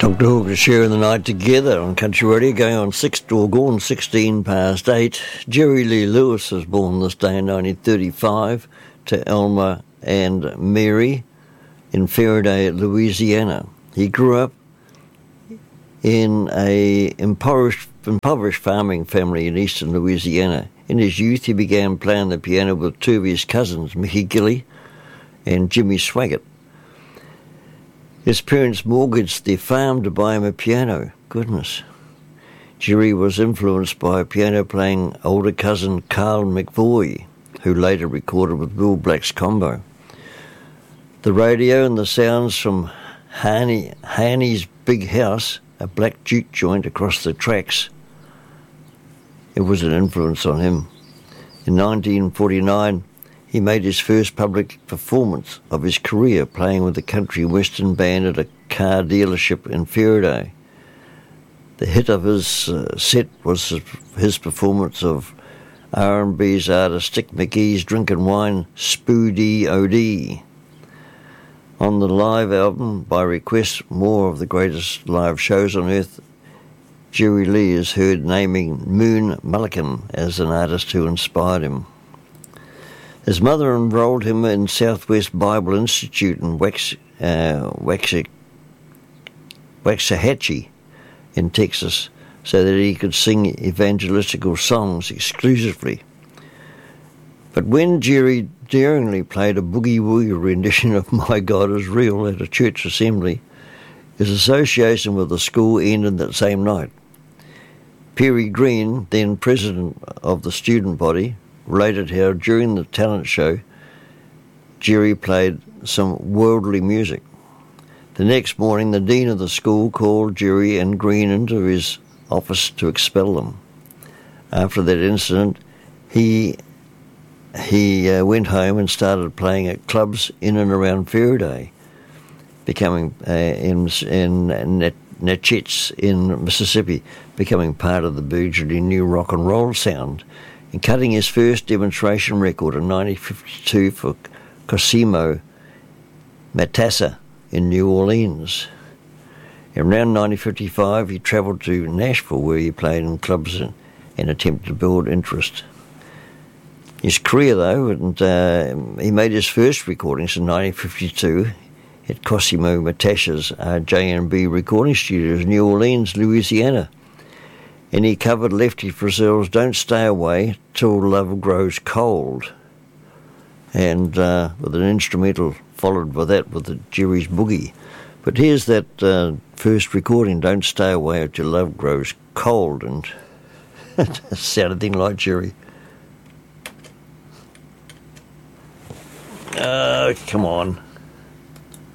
Dr. Hawker sharing the night together on Country Radio, going on 16 past 8. Jerry Lee Lewis was born this day in 1935 to Elmer and Mary in Faraday, Louisiana. He grew up in a impoverished farming family in eastern Louisiana. In his youth, he began playing the piano with two of his cousins, Mickey Gilly and Jimmy Swaggart. His parents mortgaged their farm to buy him a piano. Goodness. Jerry was influenced by piano-playing older cousin Carl McVoy, who later recorded with Bill Black's combo. The radio and the sounds from Haney's Big House, a black juke joint across the tracks, it was an influence on him. In 1949, he made his first public performance of his career playing with the country western band at a car dealership in Faraday. The hit of his set was his performance of R&B's artist Stick McGee's Drinkin' Wine Spoody O.D. On the live album, by request, more of the greatest live shows on earth, Jerry Lee is heard naming Moon Mullican as an artist who inspired him. His mother enrolled him in Southwest Bible Institute in Waxahachie in Texas so that he could sing evangelistical songs exclusively. But when Jerry daringly played a boogie-woogie rendition of My God Is Real at a church assembly, his association with the school ended that same night. Perry Green, then president of the student body, related how during the talent show, Jerry played some worldly music. The next morning, the dean of the school called Jerry and Green into his office to expel them. After that incident, he went home and started playing at clubs in and around Faraday, becoming in Natchez in Mississippi, becoming part of the burgeoning new rock and roll sound, and cutting his first demonstration record in 1952 for Cosimo Matassa in New Orleans. Around 1955, he travelled to Nashville, where he played in clubs and attempted to build interest. His career, though, and he made his first recordings in 1952 at Cosimo Matassa's J&B recording studios in New Orleans, Louisiana. And he covered Lefty Frizzell's Don't Stay Away Till Love Grows Cold. And with an instrumental followed by that with the Jerry's Boogie. But here's that first recording, Don't Stay Away Till Love Grows Cold. And it sounded anything like Jerry. Oh, come on.